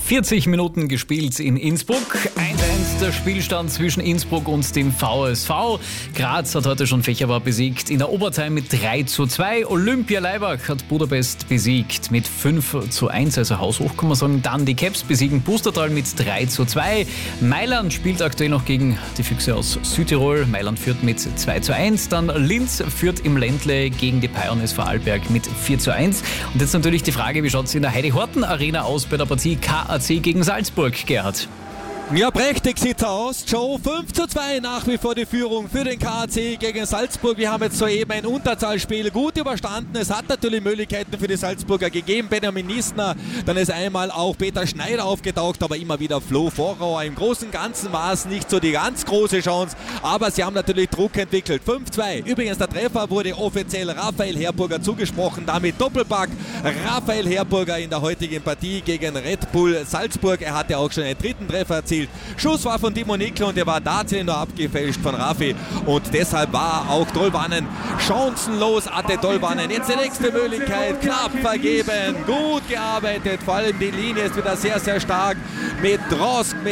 40 Minuten gespielt in Innsbruck. 1:1 der Spielstand zwischen Innsbruck und dem VSV. Graz hat heute schon Fächerwar besiegt in der Overtime mit 3:2. Olympia Laibach hat Budapest besiegt mit 5:1, also haushoch kann man sagen. Dann die Caps besiegen Pustertal mit 3:2. Mailand spielt aktuell noch gegen die Füchse aus Südtirol. Mailand führt mit 2:1. Dann Linz führt im Ländle gegen die Paion SV Arlberg mit 4:1. Und jetzt natürlich die Frage, wie schaut es in der Heidi-Horten-Arena aus bei der Partie KAC gegen Salzburg, Gerhard? Ja, prächtig sieht's aus. Joe, 5:2 nach wie vor die Führung für den KAC gegen Salzburg. Wir haben jetzt soeben ein Unterzahlspiel gut überstanden. Es hat natürlich Möglichkeiten für die Salzburger gegeben. Benjamin Niesner, dann ist einmal auch Peter Schneider aufgetaucht, aber immer wieder Flo Vorauer. Im Großen und Ganzen war es nicht so die ganz große Chance, aber sie haben natürlich Druck entwickelt. 5:2. Übrigens, der Treffer wurde offiziell Raphael Herburger zugesprochen. Damit Doppelpack. Raphael Herburger in der heutigen Partie gegen Red Bull Salzburg. Er hatte auch schon einen dritten Treffer erzielt. Schuss war von Timo Nikl und der war tatsächlich nur abgefälscht von Raffi und deshalb war auch Dolbanen chancenlos. Hatte Dolbanen jetzt die nächste Möglichkeit, knapp vergeben, gut gearbeitet, vor allem die Linie ist wieder sehr, sehr stark mit Drosk,